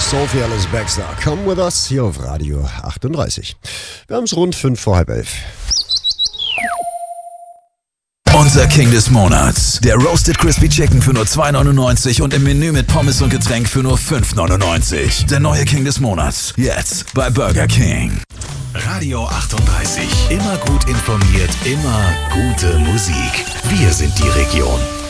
Sophie Alice Baxter. Come with us hier auf Radio 38. Wir haben es rund 11:05. Unser King des Monats. Der Roasted Crispy Chicken für nur 2,99 und im Menü mit Pommes und Getränk für nur 5,99. Der neue King des Monats. Jetzt bei Burger King. Radio 38. Immer gut informiert, immer gute Musik. Wir sind die Region.